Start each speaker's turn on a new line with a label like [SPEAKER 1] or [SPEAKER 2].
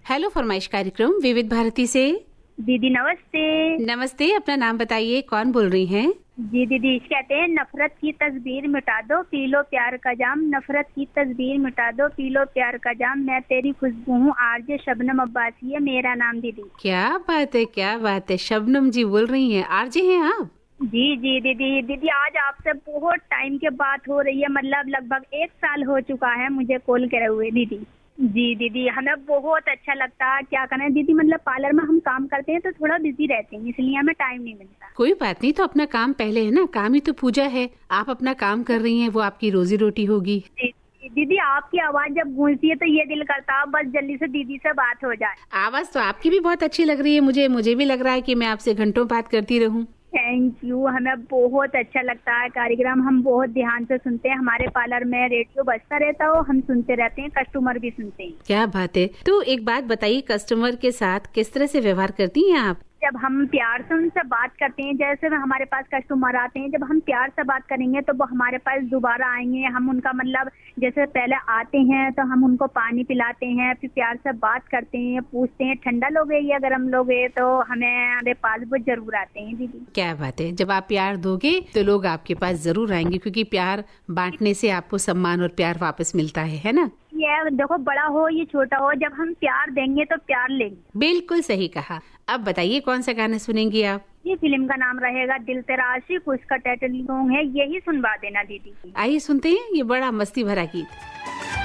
[SPEAKER 1] Hello फरमाइश कार्यक्रम विविध भारती से।
[SPEAKER 2] दीदी नमस्ते।
[SPEAKER 1] नमस्ते, अपना नाम बताइए, कौन बोल रही हैं?
[SPEAKER 2] जी दीदी, कहते हैं नफरत की तस्वीर मिटा दो, पी लो प्यार का जाम। नफरत की तस्वीर मिटा दो, पी लो प्यार का जाम। मैं तेरी खुशबू हूँ, आरजे शबनम अब्बासी है मेरा नाम। दीदी
[SPEAKER 1] क्या बात है, क्या बात है, शबनम जी बोल रही हैं, आरजे हैं आप?
[SPEAKER 2] जी जी दीदी। दीदी आज आपसे बहुत टाइम के बात हो रही है, मतलब लगभग 1 साल हो चुका है मुझे कॉल करे हुए। दीदी जी दीदी, हमें बहुत अच्छा लगता है। क्या करें दीदी, मतलब पार्लर में हम काम करते हैं तो थोड़ा बिजी रहते हैं, इसलिए हमें टाइम नहीं मिलता।
[SPEAKER 1] कोई बात नहीं, तो अपना काम पहले है ना, काम ही तो पूजा है। आप अपना काम कर रही हैं, वो आपकी रोजी रोटी होगी।
[SPEAKER 2] दीदी आपकी आवाज जब गूंजती है तो ये दिल करता है बस जल्दी से दीदी से बात हो जाए।
[SPEAKER 1] आवाज तो आपकी भी बहुत अच्छी लग रही है, मुझे भी लग रहा है कि मैं आपसे घंटों बात करती रहूं।
[SPEAKER 2] थैंक यू, हमें बहुत अच्छा लगता है कार्यक्रम, हम बहुत ध्यान से सुनते हैं। हमारे पार्लर में रेडियो बजता रहता है, हम सुनते रहते हैं, कस्टमर भी सुनते हैं।
[SPEAKER 1] क्या बात है। तो एक बात बताइए, कस्टमर के साथ किस तरह से व्यवहार करती हैं आप?
[SPEAKER 2] जब हम प्यार से उनसे बात करते हैं, जैसे हमारे पास कस्टमर आते हैं, जब हम प्यार से बात करेंगे तो वो हमारे पास दोबारा आएंगे। हम उनका मतलब जैसे पहले आते हैं तो हम उनको पानी पिलाते हैं, फिर प्यार से बात करते हैं, पूछते हैं ठंडा लोगे या गर्म लोगे, तो हमारे पास वो जरूर आते हैं। दीदी
[SPEAKER 1] क्या बात है, जब आप प्यार दोगे तो लोग आपके पास जरूर आएंगे, क्योंकि प्यार बांटने से आपको सम्मान और प्यार वापस मिलता है ना?
[SPEAKER 2] ये देखो, बड़ा हो या छोटा हो, जब हम प्यार देंगे तो प्यार लेंगे।
[SPEAKER 1] बिल्कुल सही कहा। अब बताइए कौन सा गाना सुनेंगी आप?
[SPEAKER 2] ये फिल्म का नाम रहेगा दिल तेरा आशिक, उसका टाइटल सॉन्ग है, यही सुनवा देना दीदी।
[SPEAKER 1] आइए सुनते हैं ये बड़ा मस्ती भरा गीत।